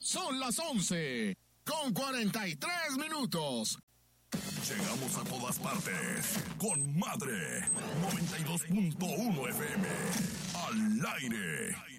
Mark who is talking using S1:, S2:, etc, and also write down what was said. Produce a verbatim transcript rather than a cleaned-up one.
S1: Son las once, con cuarenta y tres minutos.
S2: Llegamos a todas partes con Madre noventa y dos punto uno F M. Al aire.